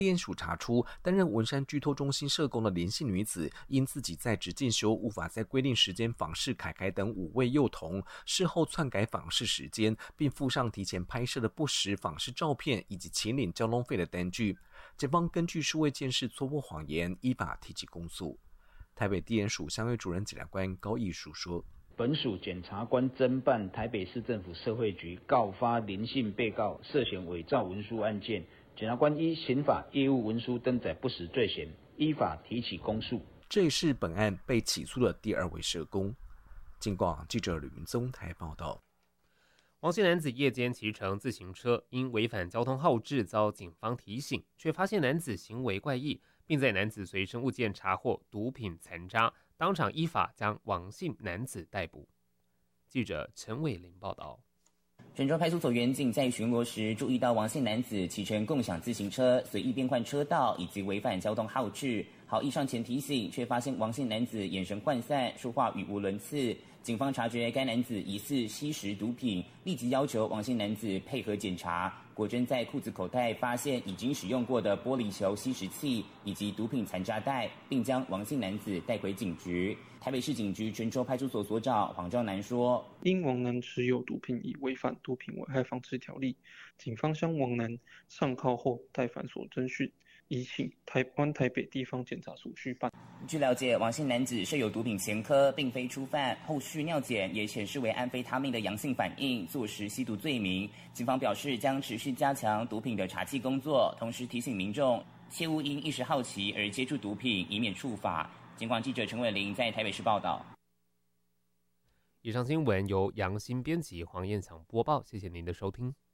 地检署查出，担任文山居托中心社工的林姓女子，因自己在职进修无法在规定时间访视凯凯等5位幼童，事后篡改访视时间，并附上提前拍摄的不实访视照片以及请领交通费的单据。检方根据数位监视戳破谎言，依法提起公诉。台北地检署相对主任检察官高义书说， 本署检察官侦办台北市政府社会局告发林姓被告涉嫌伪造文书案件，检察官依刑法业务文书登载不实罪嫌，依法提起公诉。 这也是本案被起诉的第2位社工。警广记者吕云宗台报道。 王姓男子夜间骑乘自行车，因违反交通号志遭警方提醒，却发现男子行为怪异，并在男子随身物件查获毒品残渣，当场依法将王姓男子逮捕。记者陈伟玲报道。 泉州派出所员警在巡逻时注意到王姓男子骑乘共享自行车，随意变换车道以及违反交通号志。好意上前提醒，却发现王姓男子眼神涣散，说话语无伦次。警方察觉该男子疑似吸食毒品，立即要求王姓男子配合检查。果真在裤子口袋发现已经使用过的玻璃球吸食器以及毒品残渣袋，并将王姓男子带回警局。台北市警局泉州派出所所长黄兆南说， 因王男持有毒品已违反毒品危害防治条例，警方将王男上铐后带返所侦讯，移请台北地方检察署续办。 据了解，王姓男子设有毒品前科，并非初犯，后续尿检也显示为安非他命的阳性反应，坐实吸毒罪名。警方表示将持续加强毒品的查缉工作，同时提醒民众切勿因一时好奇而接触毒品，以免触法。警广记者陈伟玲在台北市报道。 以上新闻由杨新编辑，黄燕强播报，谢谢您的收听。